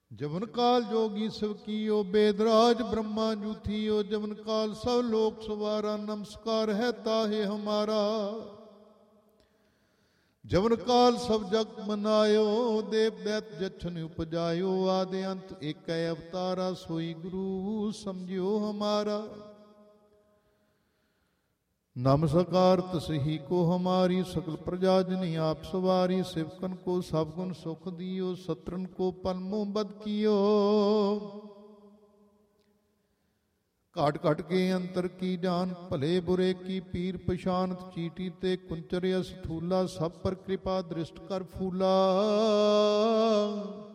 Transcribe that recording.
ਜਵਨ ਕਾਲ ਜੋਗੀ ਸਭ ਕੀਓ, ਬੇਦਰਾਜ ਬ੍ਰਹਮਾ ਜੂਥੀਓ। ਜਵਨ ਕਾਲ ਸਭ ਲੋਕ ਸਵਾਰਾ, ਨਮਸਕਾਰ ਹੈ ਤਾਹੇ ਹਮਾਰਾ। ਜਵਨ ਕਾਲ ਸਭ ਜਗ ਮਨਾਇਓ, ਦੇਵ ਦੈਤ ਜਛਨ ਉਪਜਾਇਓ। ਆਦਿ ਅੰਤ ਏਕੈ ਅਵਤਾਰਾ, ਸੋਈ ਗੁਰੂ ਸਮਝਿਓ ਹਮਾਰਾ। नमस्कार तसही को हमारी, सकल प्रजा जनी आप सवारी। सेवकन को सब गुण सुख दियो, सत्रन को पल मुँह बद कियो। घाट घट के अंतर की जान, भले बुरे की पीर पछानत। चीटी ते कुंचर स्थूला, सब पर कृपा दृष्ट कर फूला।